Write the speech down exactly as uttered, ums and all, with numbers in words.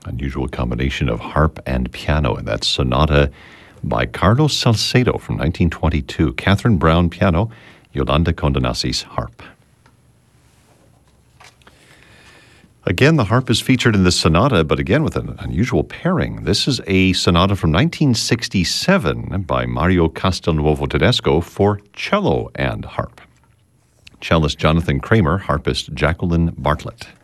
Unusual combination of harp and piano, and that's Sonata by Carlos Salcedo from nineteen twenty-two. Catherine Brown, piano, Yolanda Condonazzi's harp. Again, the harp is featured in the sonata, but again with an unusual pairing. This is a sonata from nineteen sixty-seven by Mario Castelnuovo Tedesco for cello and harp. Cellist Jonathan Kramer, harpist Jacqueline Bartlett.